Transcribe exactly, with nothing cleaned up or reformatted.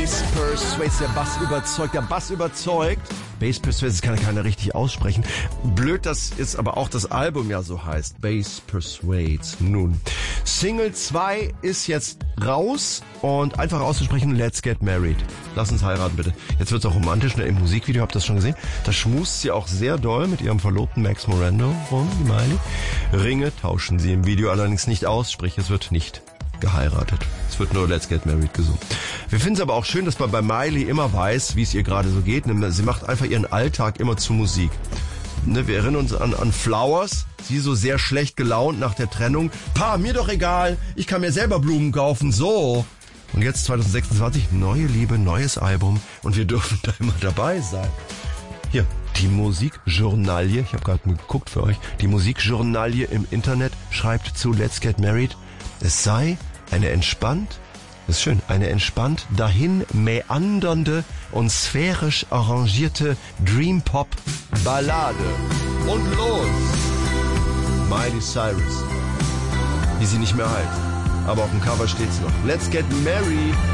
Bass Persuades, der Bass überzeugt, der Bass überzeugt. Bass Persuades, das kann ja keiner richtig aussprechen. Blöd, dass jetzt aber auch das Album ja so heißt. Bass Persuades. Nun, Single zwei ist jetzt raus und einfach auszusprechen, Let's Get Married. Lass uns heiraten, bitte. Jetzt wird's auch romantisch, ne? Im Musikvideo, habt ihr das schon gesehen? Da schmust sie auch sehr doll mit ihrem Verlobten Max Morando rum, die Miley. Ringe tauschen sie im Video allerdings nicht aus, sprich, es wird nicht geheiratet. Es wird nur Let's Get Married gesungen. Wir finden es aber auch schön, dass man bei Miley immer weiß, wie es ihr gerade so geht. Sie macht einfach ihren Alltag immer zu Musik. Ne, wir erinnern uns an, an Flowers. Sie so sehr schlecht gelaunt nach der Trennung. Pa, mir doch egal. Ich kann mir selber Blumen kaufen. So. Und jetzt zwanzig sechsundzwanzig, neue Liebe, neues Album. Und wir dürfen da immer dabei sein. Hier, die Musikjournalie. Ich habe gerade geguckt für euch. Die Musikjournalie im Internet schreibt zu Let's Get Married, es sei eine entspannt, das ist schön, eine entspannt dahin meandernde und sphärisch arrangierte Dream-Pop-Ballade. Und los! Miley Cyrus. Wie sie nicht mehr heißt. Aber auf dem Cover steht's noch. Let's Get Married.